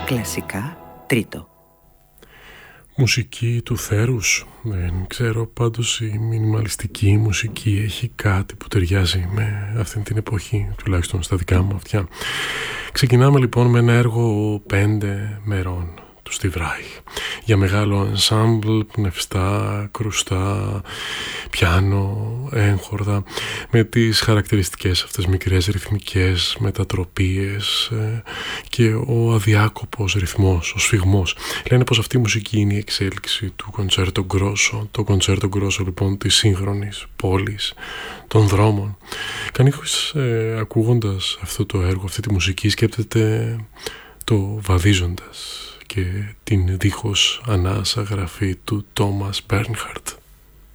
Κλασικά τρίτο. Μουσική του θέρους, δεν ξέρω, πάντως η μινιμαλιστική μουσική έχει κάτι που ταιριάζει με αυτή την εποχή, τουλάχιστον στα δικά μου αυτιά. Ξεκινάμε λοιπόν με ένα έργο 5 μερών του Steve Reich, για μεγάλο ensemble, πνευστά, κρουστά, πιάνο, έγχορδα, με τις χαρακτηριστικές αυτές μικρές ρυθμικές μετατροπίες και ο αδιάκοπος ρυθμός, ο σφιγμός. Λένε πως αυτή η μουσική είναι η εξέλιξη του Concerto Grosso, το Concerto Grosso λοιπόν της σύγχρονης πόλης, των δρόμων. Κανείς ακούγοντας αυτό το έργο, αυτή τη μουσική, σκέπτεται το Βαδίζοντας και την δίχως ανάσα γραφή του Τόμας Μπέρνχαρτ.